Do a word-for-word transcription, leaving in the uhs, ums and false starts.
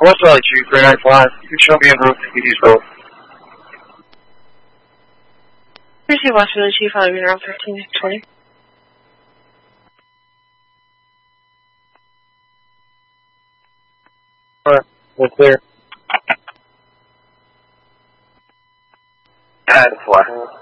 What's Valley two, three nine five. You can show me en route to Edie's Road. Receive West Valley two, following around fifteen twenty. Alright, we're clear. Alpha.